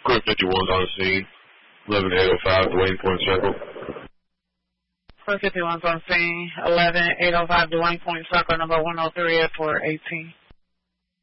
Crew 51's on the scene. 11805 Duane Point Circle. Crew 51's on scene. 11805 Duane Point Circle, number 103 at 418.